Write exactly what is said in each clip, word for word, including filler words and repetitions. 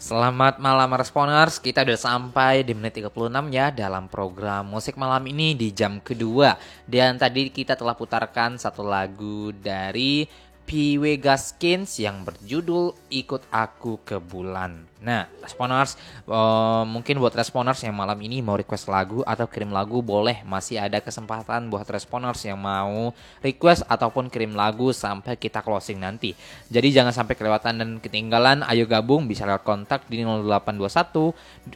Selamat malam Responers, kita udah sampai di menit tiga puluh enam ya dalam program musik malam ini di jam kedua. Dan tadi kita telah putarkan satu lagu dari P W Gaskins yang berjudul Ikut Aku ke Bulan. Nah, Responers, uh, mungkin buat Responers yang malam ini mau request lagu atau kirim lagu boleh. Masih ada kesempatan buat Responers yang mau request ataupun kirim lagu sampai kita closing nanti. Jadi jangan sampai kelewatan dan ketinggalan. Ayo gabung, bisa lewat kontak di nol delapan dua satu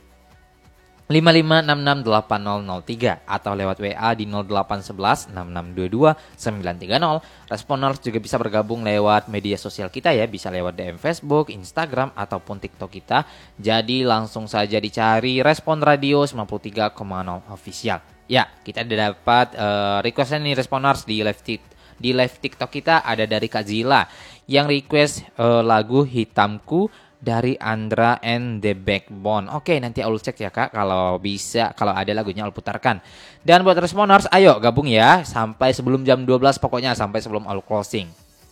lima lima enam enam delapan nol nol tiga atau lewat W A di nol delapan satu satu enam enam dua dua sembilan tiga nol. Responers juga bisa bergabung lewat media sosial kita ya, bisa lewat D M Facebook, Instagram ataupun TikTok kita. Jadi langsung saja dicari Respon Radio sembilan puluh tiga koma nol Official. Ya, kita udah dapat uh, requestnya nih Responers di live tik- di live TikTok kita ada dari Kak Zila yang request uh, lagu Hitamku dari Andra and the Backbone. Oke, nanti Aul cek ya Kak, kalau bisa, kalau ada lagunya Aul putarkan. Dan buat Responers, ayo gabung ya, sampai sebelum jam dua belas pokoknya, sampai sebelum Aul closing.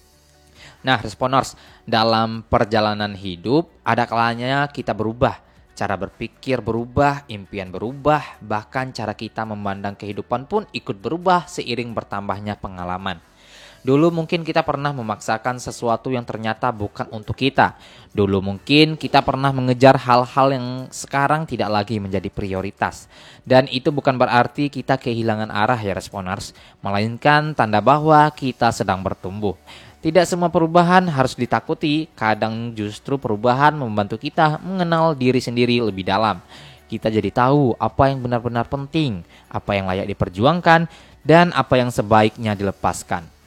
Nah, Responers, dalam perjalanan hidup, ada kalanya kita berubah. Cara berpikir berubah, impian berubah, bahkan cara kita memandang kehidupan pun ikut berubah seiring bertambahnya pengalaman. Dulu mungkin kita pernah memaksakan sesuatu yang ternyata bukan untuk kita. Dulu mungkin kita pernah mengejar hal-hal yang sekarang tidak lagi menjadi prioritas. Dan itu bukan berarti kita kehilangan arah ya Responers, melainkan tanda bahwa kita sedang bertumbuh. Tidak semua perubahan harus ditakuti, kadang justru perubahan membantu kita mengenal diri sendiri lebih dalam. Kita jadi tahu apa yang benar-benar penting, apa yang layak diperjuangkan, dan apa yang sebaiknya dilepaskan.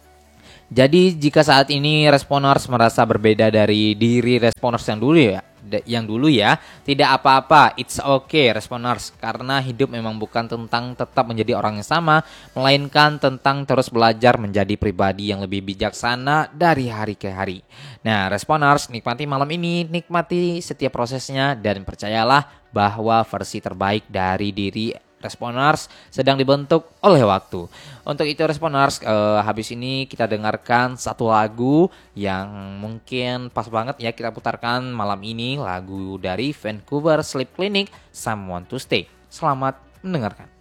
Jadi jika saat ini Responers merasa berbeda dari diri Responers yang dulu ya, yang dulu ya, tidak apa-apa, it's okay Responers, karena hidup memang bukan tentang tetap menjadi orang yang sama, melainkan tentang terus belajar menjadi pribadi yang lebih bijaksana dari hari ke hari. Nah, Responers, nikmati malam ini, nikmati setiap prosesnya, dan percayalah bahwa versi terbaik dari diri Responers sedang dibentuk oleh waktu. Untuk itu Responers, eh, habis ini kita dengarkan satu lagu yang mungkin pas banget ya kita putarkan malam ini, lagu dari Vancouver Sleep Clinic, Someone to Stay. Selamat mendengarkan.